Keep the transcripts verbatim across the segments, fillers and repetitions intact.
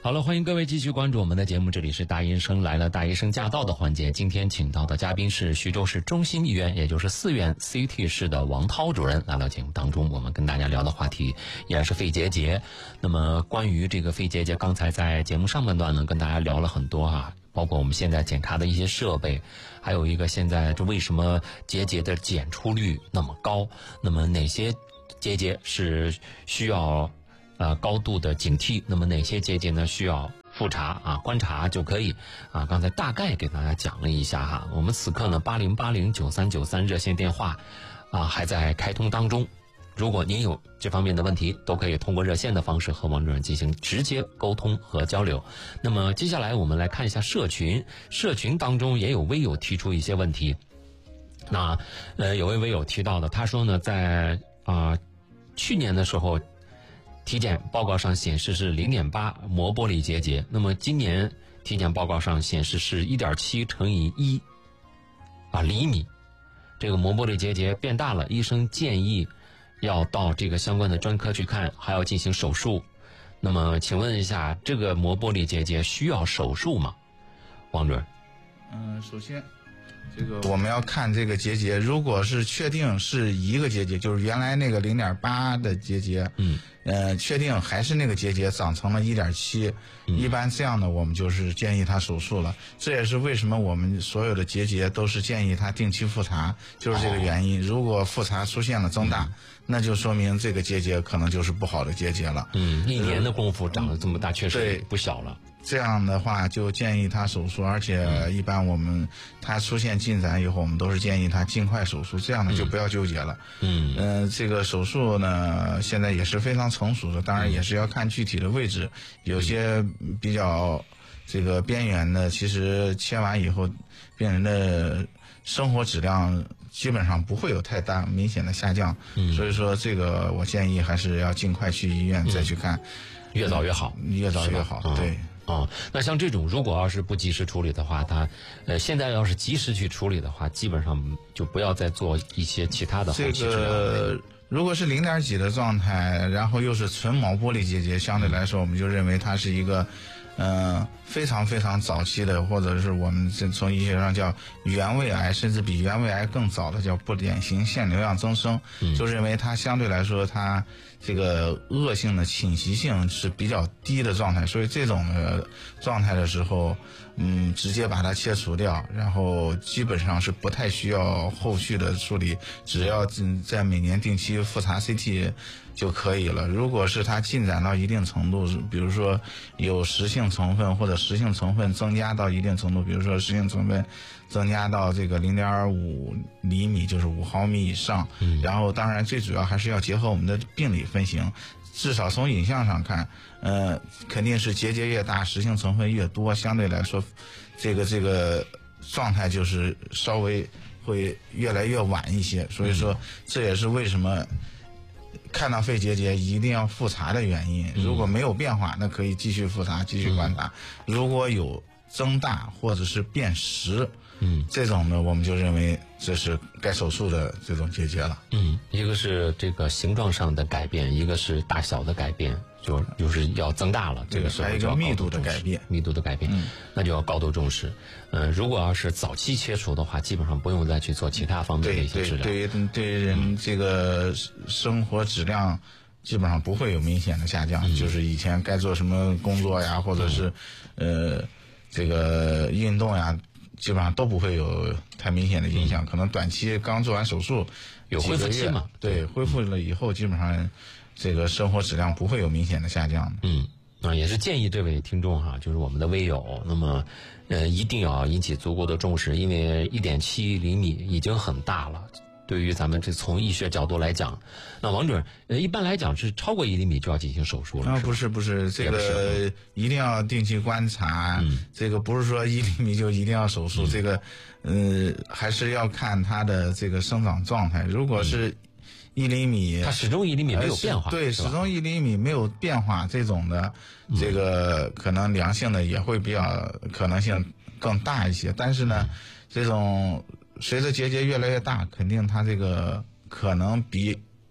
好了，欢迎各位继续关注我们的节目，这里是大医生来了，大医生驾到的环节。今天请到的嘉宾是徐州市中心医院，也就是四院 C T 室的王涛主任来到节目当中。我们跟大家聊的话题依然是肺结节。那么关于这个肺结节，刚才在节目上半段呢，跟大家聊了很多啊，包括我们现在检查的一些设备，还有一个现在这为什么结节的检出率那么高？那么哪些结节是需要呃，高度的警惕，那么哪些结节呢需要复查啊观察就可以啊？刚才大概给大家讲了一下哈。我们此刻呢八零八零九三九三热线电话啊还在开通当中，如果您有这方面的问题，都可以通过热线的方式和王主任进行直接沟通和交流。那么接下来我们来看一下社群，社群当中也有微友提出一些问题。那呃有位微友提到的，他说呢在啊、呃、去年的时候体检报告上显示是 零点八 膜玻璃结节，那么今年体检报告上显示是 一点七 乘以一啊厘米，这个膜玻璃结节变大了，医生建议要到这个相关的专科去看，还要进行手术。那么请问一下，这个膜玻璃结节需要手术吗？王主任。 嗯，首先这个我们要看这个结节，如果是确定是一个结节，就是原来那个 零点八 的结节， 嗯， 呃，确定还是那个结节长成了 一点七， 嗯， 一般这样的我们就是建议他手术了。这也是为什么我们所有的结节都是建议他定期复查，就是这个原因。哦，如果复查出现了增大，嗯，那就说明这个结节可能就是不好的结节了。 嗯，一年的功夫长得这么大，嗯，确实不小了。 这样的话就建议他手术，而且一般我们他出现进展以后，我们都是建议他尽快手术，这样呢就不要纠结了。 嗯嗯、呃，这个手术呢现在也是非常成熟的，当然也是要看具体的位置，有些比较这个边缘的，其实切完以后病人的生活质量基本上不会有太大明显的下降。嗯，所以说这个我建议还是要尽快去医院再去看。嗯， 越早越好， 越早越好， 嗯， 对。 哦，那像这种如果要是不及时处理的话，它呃现在要是及时去处理的话，基本上就不要再做一些其他的后期治疗。这个如果是零点几的状态，然后又是纯毛玻璃结节，相对来说我们就认为它是一个嗯、呃、非常非常早期的，或者是我们从医学上叫原位癌，甚至比原位癌更早的叫不典型腺瘤样增生，嗯，就认为它相对来说它这个恶性的侵袭性是比较低的状态，所以这种的状态的时候，嗯，直接把它切除掉，然后基本上是不太需要后续的处理，只要在每年定期复查 C T 就可以了。如果是它进展到一定程度，比如说有实性成分或者实性成分增加到一定程度，比如说实性成分增加到这个 零点五 厘米，就是五毫米以上，嗯，然后当然最主要还是要结合我们的病理分型，至少从影像上看，呃，肯定是结节越大，实性成分越多，相对来说，这个这个状态就是稍微会越来越晚一些。所以说，这也是为什么看到肺结节一定要复查的原因。如果没有变化，那可以继续复查，继续观察。如果有增大或者是变实，嗯，这种呢，我们就认为这是该手术的这种结节了。 嗯，一个是这个形状上的改变，一个是大小的改变，就就是要增大了。这个时候还有一个密度的改变， 密度的改变，嗯，那就要高度重视。嗯、呃，如果要是早期切除的话，基本上不用再去做其他方面的一些治疗。 对对对，对于人这个生活质量基本上不会有明显的下降，嗯，就是以前该做什么工作呀，或者是、嗯、呃这个运动呀，基本上都不会有太明显的影响，嗯，可能短期刚做完手术有恢复期嘛， 对，恢复了以后基本上这个生活质量不会有明显的下降的。 嗯，啊，也是建议这位听众哈，就是我们的微友，那么呃一定要引起足够的重视，因为 一点七 厘米已经很大了。对于咱们这从医学角度来讲，那王主任，呃，一般来讲是超过一厘米就要进行手术了。 啊，不是不是，这个一定要定期观察，嗯，这个不是说一厘米就一定要手术，嗯，这个，呃，还是要看它的这个生长状态。如果是一厘米， 它始终一厘米没有变化， 呃、对，始终一厘米没有变化，这种的，嗯，这个可能良性的也会比较可能性更大一些。但是呢，嗯，这种随着结节越来越大，肯定它这个可能比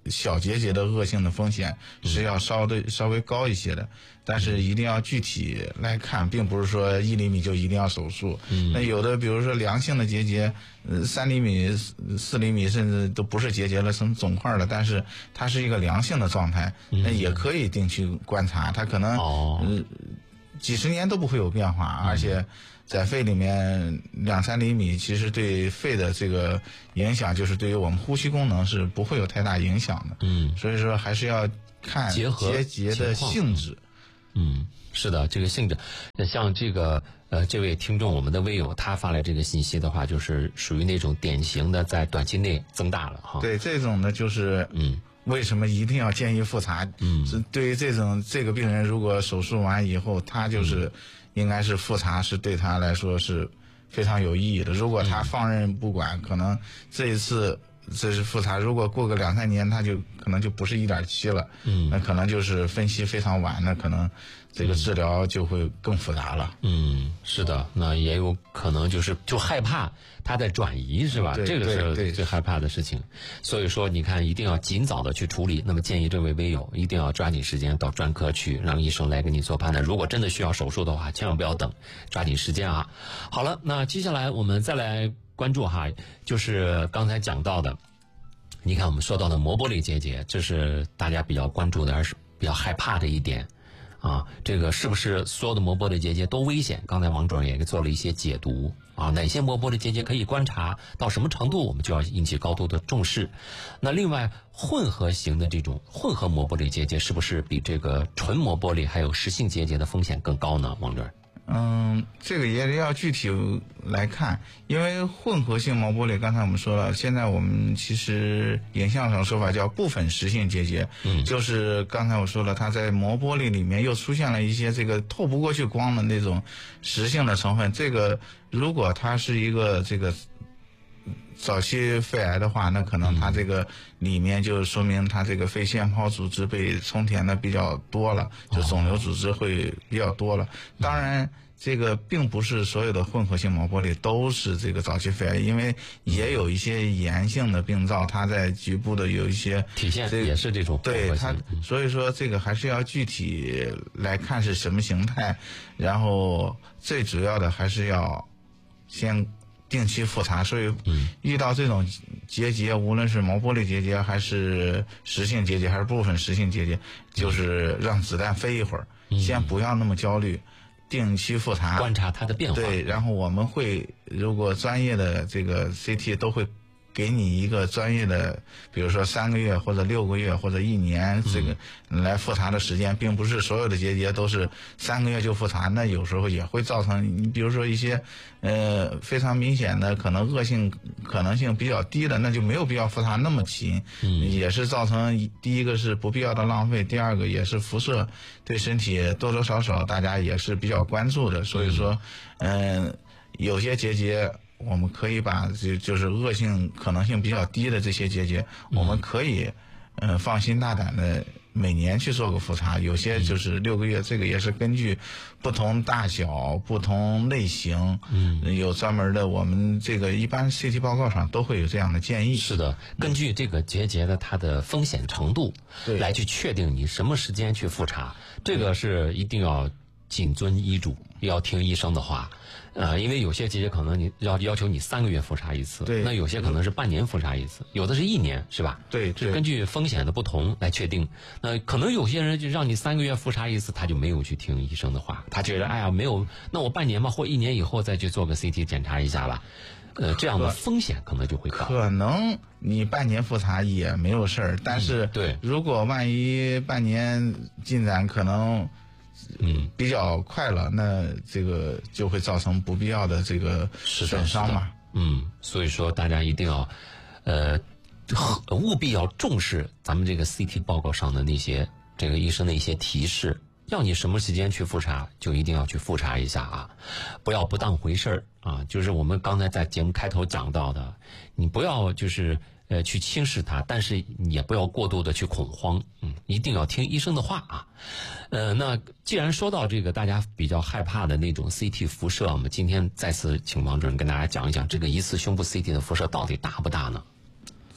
小结节的恶性的风险是要稍的稍微高一些的，但是一定要具体来看，并不是说一厘米就一定要手术。嗯，那有的比如说良性的结节，呃，三厘米、四厘米甚至都不是结节了，成肿块了，但是它是一个良性的状态，那也可以定期观察，它可能哦、 呃、几十年都不会有变化，而且在肺里面两三厘米，其实对肺的这个影响，就是对于我们呼吸功能是不会有太大影响的。 嗯， 所以说还是要看结合结节的性质。 嗯，是的，这个性质，像这个呃，这位听众我们的微友他发来这个信息的话，就是属于那种典型的在短期内增大了哈。 对，这种呢就是嗯。 为什么一定要建议复查？ 嗯， 是对于这种这个病人，如果手术完以后，他就是、嗯、应该是复查，是对他来说是非常有意义的。如果他放任不管，嗯、可能这一次这是复查，如果过个两三年，他就可能就不是一点七了。嗯，那可能就是分析非常晚，那可能这个治疗就会更复杂了。 嗯，是的，那也有可能就是就害怕它的转移是吧？这个是最害怕的事情。所以说，你看一定要尽早的去处理。那么建议这位微友一定要抓紧时间到专科去，让医生来给你做判断。如果真的需要手术的话，千万不要等，抓紧时间啊。好了，那接下来我们再来关注哈，就是刚才讲到的，你看我们说到的膜玻璃结节，这是大家比较关注的，而是比较害怕的一点。啊，这个是不是所有的膜玻璃结节都危险？刚才王主任也做了一些解读啊，哪些膜玻璃结节可以观察，到什么程度我们就要引起高度的重视。那另外，混合型的这种混合膜玻璃结节是不是比这个纯膜玻璃还有实性结节的风险更高呢？王主任？ 嗯，这个也要具体来看，因为混合性膜玻璃，刚才我们说了，现在我们其实影像上说法叫部分实性结节，嗯，就是刚才我说了，它在膜玻璃里面又出现了一些这个透不过去光的那种实性的成分。这个如果它是一个这个早期肺癌的话，那可能它这个里面就说明它这个肺腺泡组织被充填的比较多了，就肿瘤组织会比较多了。当然，这个并不是所有的混合性膜玻璃都是这个早期肺癌，因为也有一些炎性的病灶，它在局部的有一些体现也是这种对它，所以说这个还是要具体来看是什么形态，然后最主要的还是要先定期复查。所以遇到这种结节，无论是膜玻璃结节还是实性结节还是部分实性结节，就是让子弹飞一会儿，先不要那么焦虑，定期复查， 观察它的变化。 对，然后我们会如果专业的这个 C T 都会给你一个专业的，比如说三个月或者六个月或者一年这个来复查的时间，并不是所有的结节都是三个月就复查，那有时候也会造成你比如说一些呃非常明显的可能恶性可能性比较低的，那就没有必要复查那么勤，嗯，也是造成第一个是不必要的浪费，第二个也是辐射对身体多多少少大家也是比较关注的。所以说嗯、呃、有些结节我们可以把就就是恶性可能性比较低的这些结节，嗯、我们可以，呃，放心大胆的每年去做个复查。有些就是六个月，这个也是根据不同大小、不同类型，嗯，有专门的。我们这个一般 C T 报告上都会有这样的建议。 是的，根据这个结节的它的风险程度， 对， 来去确定你什么时间去复查，这个是一定要谨遵医嘱，要听医生的话。呃，因为有些结节可能你要要求你三个月复查一次， 对， 那有些可能是半年复查一次，有的是一年，是吧？ 对， 是根据风险的不同来确定。那可能有些人就让你三个月复查一次，他就没有去听医生的话，他觉得哎呀没有，那我半年吧或一年以后再去做个 C T 检查一下吧，呃，这样的风险可能就会高。 可能你半年复查也没有事儿，但是对， 如果万一半年进展可能。嗯，比较快了，那这个就会造成不必要的这个损伤嘛。 嗯，所以说大家一定要，呃，务必要重视咱们这个 C T 报告上的那些这个医生的一些提示，要你什么时间去复查，就一定要去复查一下啊，不要不当回事儿啊。就是我们刚才在节目开头讲到的，你不要就是。呃，去轻视它，但是也不要过度的去恐慌，嗯，一定要听医生的话啊。呃，那既然说到这个大家比较害怕的那种 C T 辐射，我们今天再次请王主任跟大家讲一讲这个一次胸部 C T 的辐射到底大不大呢？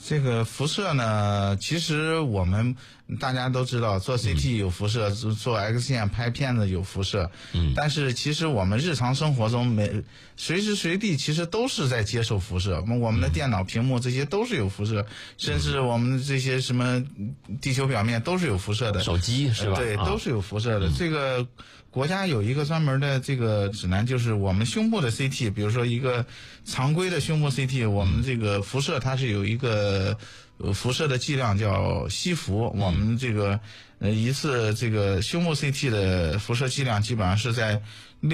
这个辐射呢，其实我们大家都知道，做 C T 有辐射，嗯、做 X 线拍片子有辐射。嗯，但是其实我们日常生活中每随时随地其实都是在接受辐射。我们的电脑屏幕这些都是有辐射，嗯、甚至我们这些什么地球表面都是有辐射的。 手机是吧？ 对， 啊、 都是有辐射的。 嗯、 这个国家有一个专门的这个指南，就是我们胸部的 C T， 比如说一个常规的胸部 C T， 我们这个辐射它是有一个呃辐射的剂量叫西辐，我们这个呃一次这个胸部 C T 的辐射剂量基本上是在